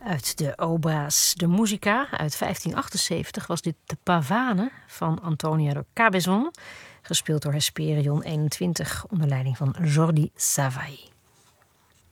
Uit de Obra's de Musica uit 1578 was dit de Pavane van Antonia de Cabezon, gespeeld door Hesperion 21 onder leiding van Jordi Savall.